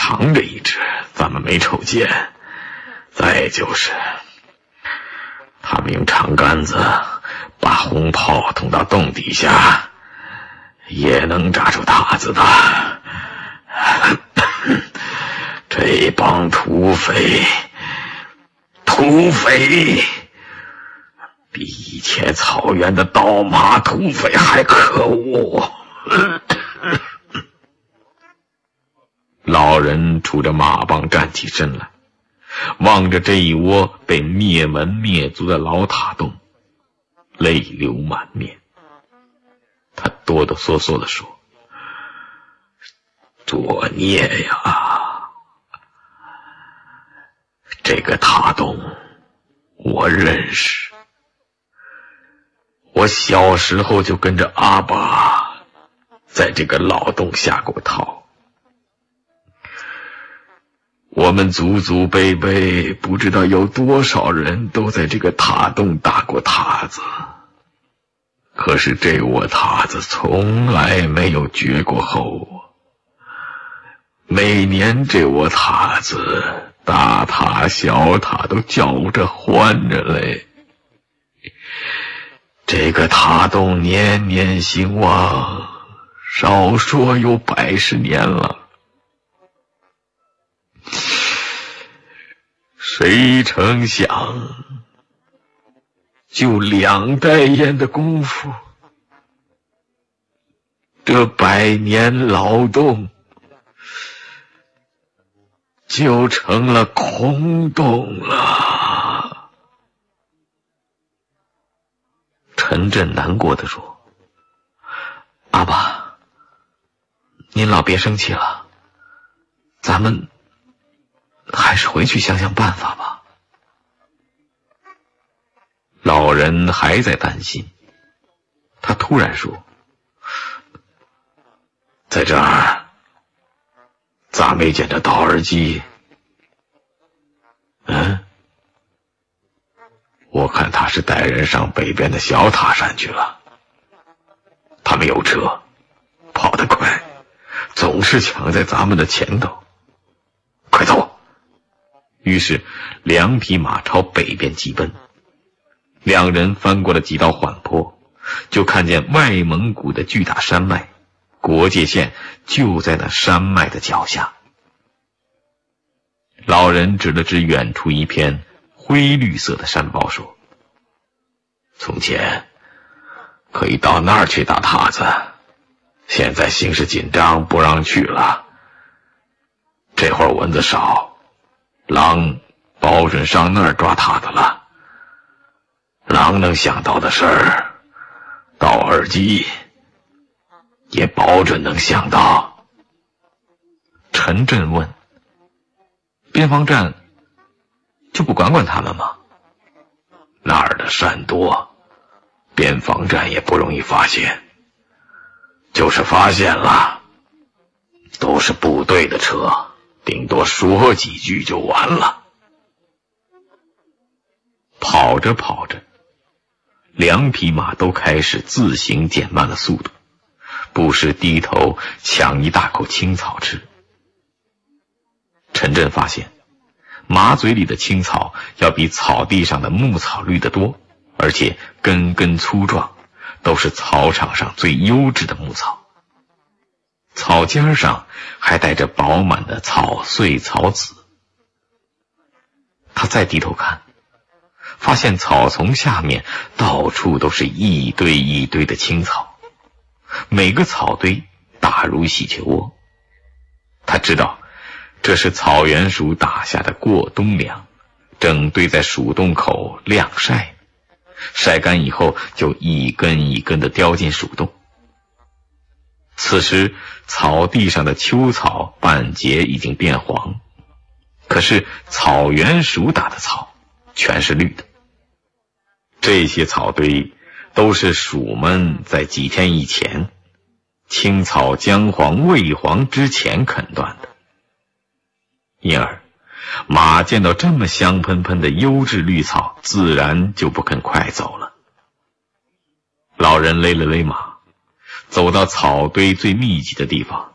藏着一只，咱们没瞅见。再就是他们用长杆子把红炮捅到洞底下，也能炸出塔子的。这帮土匪比以前草原的刀马土匪还可恶。老人杵着马棒站起身来，望着这一窝被灭门灭族的老塔洞，泪流满面。他哆哆嗦嗦地说：作孽呀！这个塔洞我认识，我小时候就跟着阿爸在这个老洞下过套。我们祖祖辈辈不知道有多少人都在这个塔洞打过塔子，可是这窝塔子从来没有绝过后。每年这窝塔子大塔小塔都叫着欢着嘞。这个塔洞年年兴旺，少说有110年了。谁成想，就2代烟的功夫，这100年劳动就成了空洞了。陈震难过地说：阿爸，您老别生气了，咱们还是回去想想办法吧。老人还在担心，他突然说：在这儿咋没见着道尔基？我看他是带人上北边的小塔山去了。他们有车，跑得快，总是抢在咱们的前头。快走！于是2匹马朝北边疾奔。2人翻过了几道缓坡，就看见外蒙古的巨大山脉，国界线就在那山脉的脚下。老人指了指远处一片灰绿色的山包说：从前可以到那儿去打塔子，现在形势紧张，不让去了。这会儿蚊子少，狼保准上那儿抓塔子了。狼能想到的事儿，道尔基也保准能想到。陈震问：边防站就不管管他们吗？那儿的山多，边防站也不容易发现。就是发现了，都是部队的车，顶多说几句就完了。跑着跑着，2匹马都开始自行减慢了速度，不时低头抢一大口青草吃。陈震发现，马嘴里的青草要比草地上的牧草绿得多，而且根根粗壮，都是草场上最优质的牧草。草尖上还带着饱满的草穗草籽。他再低头看，发现草丛下面到处都是一堆一堆的青草，每个草堆大如喜鹊窝。他知道这是草原鼠打下的过冬粮，正堆在鼠洞口晾晒，晒干以后就一根一根地叼进鼠洞。此时草地上的秋草半截已经变黄，可是草原鼠打的草全是绿的。这些草堆都是鼠们在几天以前青草姜黄未黄之前啃断的，因而马见到这么香喷喷的优质绿草，自然就不肯快走了。老人勒了勒马，走到草堆最密集的地方，